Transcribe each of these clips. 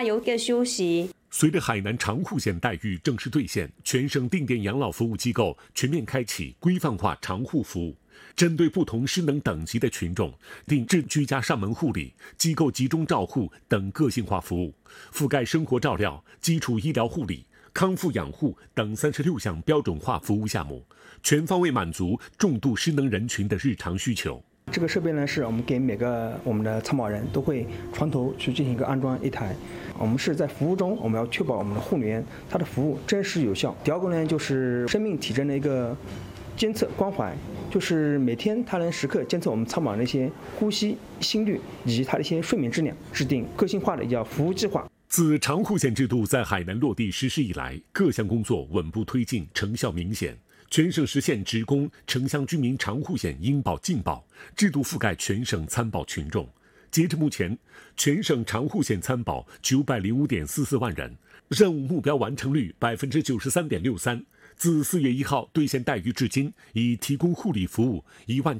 家有个休息。 随着海南长户险待遇正式兑现，全省定点养老服务机构全面开启规范化长户服务，针对不同失能等级的群众，定制居家上门护理、机构集中照护等个性化服务，覆盖生活照料、基础医疗护理、康复养护等36项标准化服务项目，全方位满足重度失能人群的日常需求。 这个设备呢，是我们给每个我们的参保人都会床头去进行一个安装一台。我们是在服务中，我们要确保我们的护理员他的服务真实有效。第二个呢，就是生命体征的一个监测关怀，就是每天他能时刻监测我们参保人的一些呼吸、心率以及他的一些睡眠质量，制定个性化的叫服务计划。 自长户险制度在海南落地实施以来，各项工作稳步推进，成效明显。全省实现职工、城乡居民长户险应保尽保，制度覆盖全省参保群众。截至目前，全省长户险参保905.44万人，任务目标完成率93.63%。自4月1号兑现待遇至今，已提供护理服务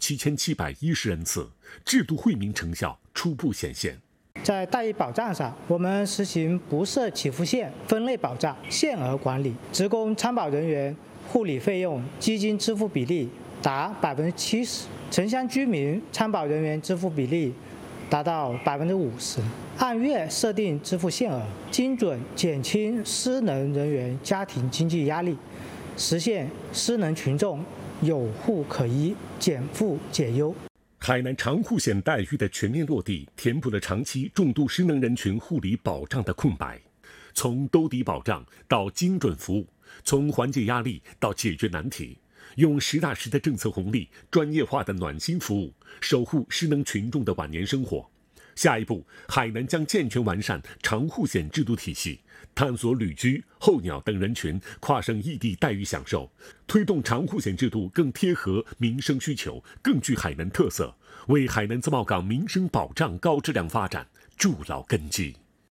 17710人次，制度惠民成效初步显现。 在待遇保障上，我们实行不设起付线、分类保障、限额管理，职工参保人员护理费用基金支付比例达70%，城乡居民参保人员支付比例达到50%，按月设定支付限额，精准减轻失能人员家庭经济压力，实现失能群众有户可依、减负解忧。 海南长户险待遇的全面落地，填补了长期重度失能人群护理保障的空白。从兜底保障到精准服务，从缓解压力到解决难题，用实打实的政策红利、专业化的暖心服务，守护失能群众的晚年生活。下一步，海南将健全完善长户险制度体系，探索旅居、候鸟等人群跨省异地待遇享受，推动长户险制度更贴合民生需求，更具海南特色，为海南自贸港民生保障高质量发展筑牢根基。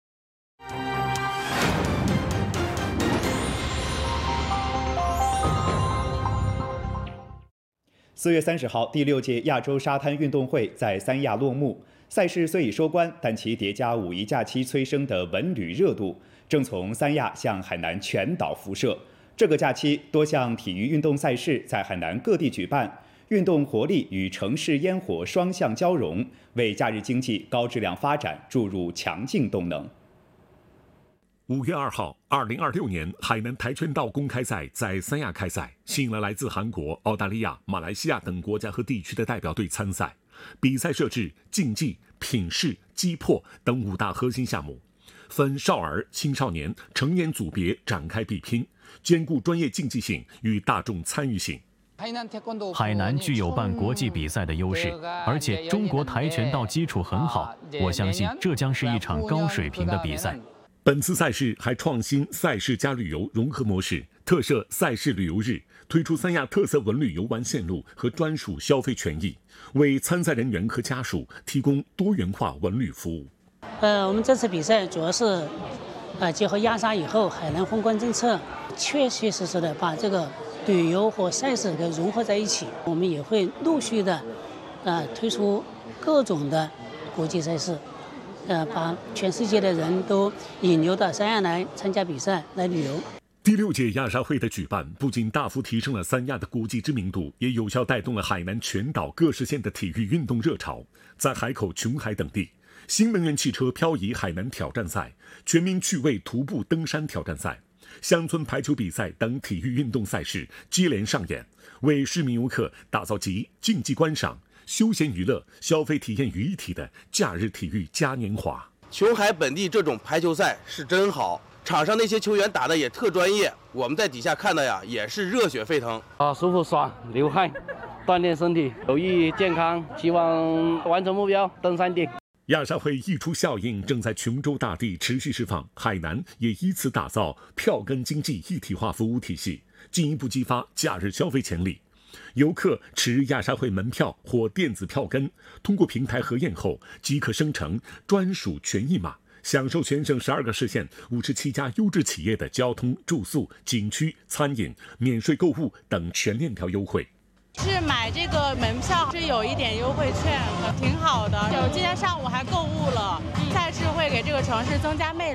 4月30号，第6届亚洲沙滩运动会在三亚落幕。赛事虽已收官，但其叠加五一假期催生的文旅热度，正从三亚向海南全岛辐射。这个假期，多项体育运动赛事在海南各地举办，运动活力与城市烟火双向交融，为假日经济高质量发展注入强劲动能。 5月2号，2026年海南跆拳道公开赛在三亚开赛，吸引了来自韩国、澳大利亚、马来西亚等国家和地区的代表队参赛。比赛设置竞技、品势、击破等5大核心项目，分少儿、青少年、成年组别展开比拼，兼顾专业竞技性与大众参与性。 海南具有办国际比赛的优势，而且中国跆拳道基础很好，我相信这将是一场高水平的比赛。 本次赛事还创新赛事加旅游融合模式，特设赛事旅游日，推出三亚特色文旅游玩线路和专属消费权益，为参赛人员和家属提供多元化文旅服务。 我们这次比赛主要是结合亚沙以后海南宏观政策，确确实实的把这个旅游和赛事给融合在一起。我们也会陆续的推出各种的国际赛事。把全世界的人都引流到三亚来参加比赛、来旅游。 第6届亚沙会的举办，不仅大幅提升了三亚的国际知名度，也有效带动了海南全岛各市县的体育运动热潮。在海口、琼海等地，新能源汽车漂移海南挑战赛、全民趣味徒步登山挑战赛、乡村排球比赛等体育运动赛事接连上演，为市民游客打造集竞技观赏、休闲娱乐、消费体验于一体的假日体育嘉年华。 琼海本地这种排球赛是真好，场上那些球员打的也特专业，我们在底下看的呀也是热血沸腾。 舒服爽，流汗，锻炼身体，有益健康，希望完成目标，登山顶。 亚沙会溢出效应正在琼州大地持续释放，海南也依此打造票根经济一体化服务体系，进一步激发假日消费潜力。游客持亚沙会门票或电子票根，通过平台核验后，即可生成专属权益码，享受全省12个市县57家优质企业的交通、住宿、景区、餐饮、免税购物等全链条优惠。 是买这个门票是有一点优惠券，挺好的。今天上午还购物了，赛事会给这个城市增加魅力。